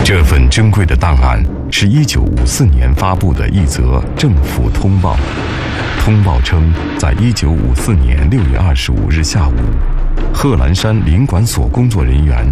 这份珍贵的档案是1954年发布的一则政府通报。通报称，在1954年6月25日下午，贺兰山领馆所工作人员